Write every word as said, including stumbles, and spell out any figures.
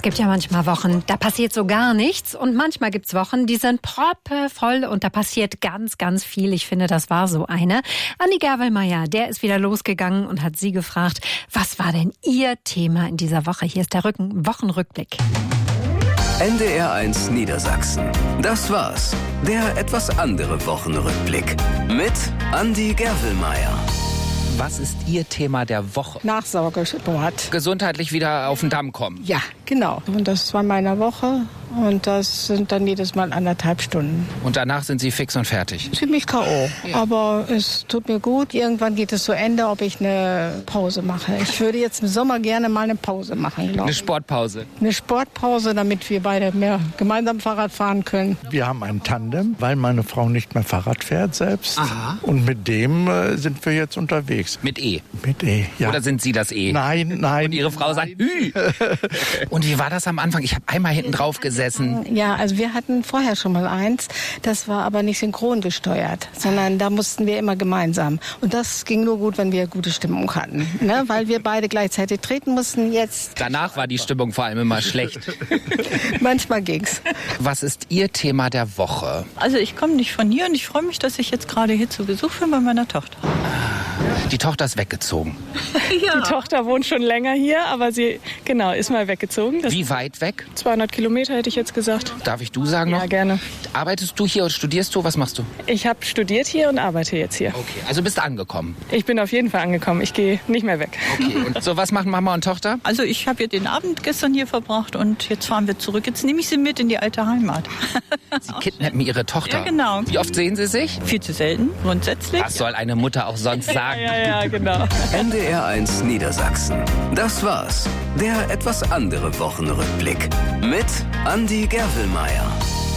gibt ja manchmal Wochen, da passiert so gar nichts. Und manchmal gibt's Wochen, die sind proppevoll und da passiert ganz, ganz viel. Ich finde, das war so eine. Andi Gerwelmeier, der ist wieder losgegangen und hat sie gefragt, was war denn ihr Thema in dieser Woche? Hier ist der Rücken- Wochenrückblick. N D R eins Niedersachsen. Das war's. Der etwas andere Wochenrückblick. Mit Andi Gerwelmeier. Was ist Ihr Thema der Woche? Nachsorgesport. Gesundheitlich wieder auf den Damm kommen. Ja, genau. Und das ist zwei meiner Woche und das sind dann jedes Mal anderthalb Stunden. Und danach sind Sie fix und fertig. Ziemlich K O, Ja. aber es tut mir gut. Irgendwann geht es zu Ende, ob ich eine Pause mache. Ich würde jetzt im Sommer gerne mal eine Pause machen, glaube Eine ich. Sportpause. Eine Sportpause, damit wir beide mehr gemeinsam Fahrrad fahren können. Wir haben ein Tandem, weil meine Frau nicht mehr Fahrrad fährt selbst. Aha. Und mit dem äh, sind wir jetzt unterwegs. Mit E. Mit E, ja. Oder sind Sie das E? Nein, nein. Und Ihre Frau sagt Hü. Und wie war das am Anfang? Ich habe einmal hinten drauf gesessen. Ja, also wir hatten vorher schon mal eins, das war aber nicht synchron gesteuert, sondern da mussten wir immer gemeinsam. Und das ging nur gut, wenn wir gute Stimmung hatten, ne? Weil wir beide gleichzeitig treten mussten. Jetzt Danach war die Stimmung vor allem immer schlecht. manchmal ging's. Was ist Ihr Thema der Woche? Also ich komme nicht von hier und ich freue mich, dass ich jetzt gerade hier zu Besuch bin bei meiner Tochter. Die Tochter ist weggezogen. Ja. Die Tochter wohnt schon länger hier, aber sie, genau, ist mal weggezogen. Das Wie weit weg? zweihundert Kilometer hätte ich jetzt gesagt. Darf ich du sagen noch? Ja, gerne. Arbeitest du hier oder studierst du? Was machst du? Ich habe studiert hier und arbeite jetzt hier. Okay, also bist angekommen. Ich bin auf jeden Fall angekommen. Ich gehe nicht mehr weg. Okay. Und so, was machen Mama und Tochter? Also ich habe ja den Abend gestern hier verbracht und jetzt fahren wir zurück. Jetzt nehme ich sie mit in die alte Heimat. Sie kidnappen ihre Tochter. Ja, genau. Wie oft sehen sie sich? Viel zu selten, grundsätzlich. Was soll eine Mutter auch sonst sagen? Ja, ja, genau. N D R eins Niedersachsen. Das war's. Der etwas andere Wochenrückblick. Mit Andi Gerwelmeier.